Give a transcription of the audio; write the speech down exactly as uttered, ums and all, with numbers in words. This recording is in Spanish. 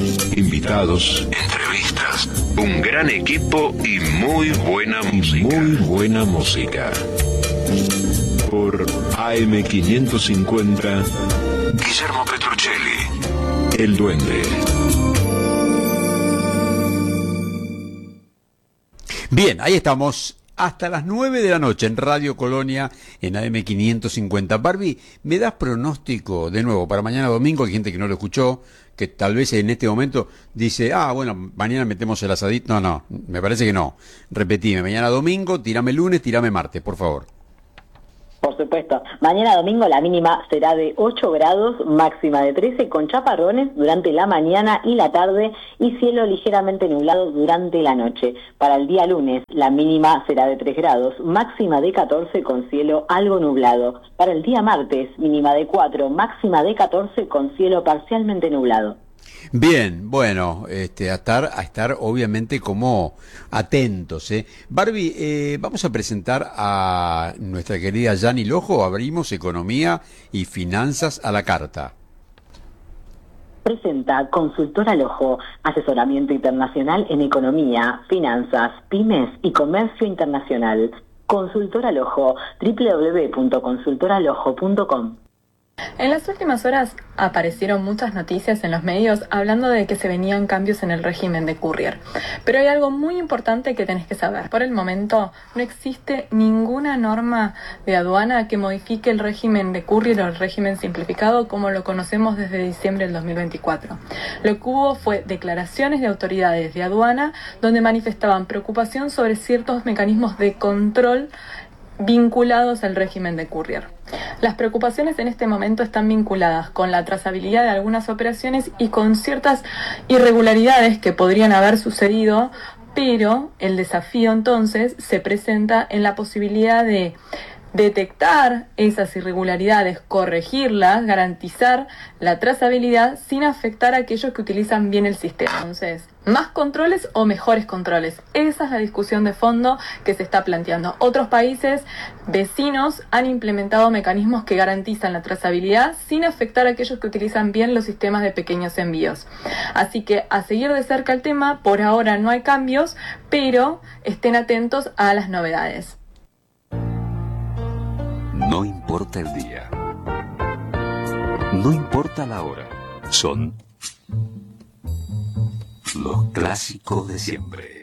Invitados, entrevistas, un gran equipo y muy buena música. Muy buena música. Por A M quinientos cincuenta, Guillermo Petruccelli, El Duende. Bien, ahí estamos. Hasta las nueve de la noche en Radio Colonia, en A M quinientos cincuenta. Barbie, ¿me das pronóstico de nuevo para mañana domingo? Hay gente que no lo escuchó, que tal vez en este momento dice, ah, bueno, mañana metemos el asadito. No, no, me parece que no. Repetime, mañana domingo, tirame lunes, tirame martes, por favor. Por supuesto. Mañana domingo la mínima será de ocho grados, máxima de trece, con chaparrones durante la mañana y la tarde y cielo ligeramente nublado durante la noche. Para el día lunes la mínima será de tres grados, máxima de catorce con cielo algo nublado. Para el día martes, mínima de cuatro, máxima de catorce con cielo parcialmente nublado. Bien, bueno, este, a estar, a estar obviamente como atentos, ¿eh? Barbie, eh, vamos a presentar a nuestra querida Yani Lojo. Abrimos Economía y Finanzas a la Carta. Presenta Consultora Lojo, asesoramiento internacional en economía, finanzas, pymes y comercio internacional. Consultora Lojo, doble u doble u doble u punto consultora lojo punto com. En las últimas horas aparecieron muchas noticias en los medios hablando de que se venían cambios en el régimen de courier. Pero hay algo muy importante que tenés que saber. Por el momento no existe ninguna norma de aduana que modifique el régimen de courier o el régimen simplificado como lo conocemos desde diciembre del dos mil veinticuatro. Lo que hubo fue declaraciones de autoridades de aduana donde manifestaban preocupación sobre ciertos mecanismos de control vinculados al régimen de courier. Las preocupaciones en este momento están vinculadas con la trazabilidad de algunas operaciones y con ciertas irregularidades que podrían haber sucedido, pero el desafío entonces se presenta en la posibilidad de detectar esas irregularidades, corregirlas, garantizar la trazabilidad sin afectar a aquellos que utilizan bien el sistema. Entonces, ¿más controles o mejores controles? Esa es la discusión de fondo que se está planteando. Otros países vecinos han implementado mecanismos que garantizan la trazabilidad sin afectar a aquellos que utilizan bien los sistemas de pequeños envíos. Así que a seguir de cerca el tema, por ahora no hay cambios, pero estén atentos a las novedades. No importa el día, no importa la hora, son los clásicos de siempre.